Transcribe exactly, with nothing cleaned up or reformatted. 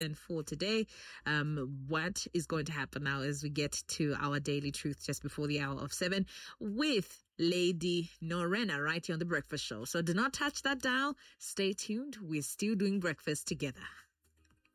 And for today, um, what is going to happen now as we get to our daily truth just before the hour of seven with Lady Norena right here on The Breakfast Show. So do not touch that dial. Stay tuned. We're still doing breakfast together.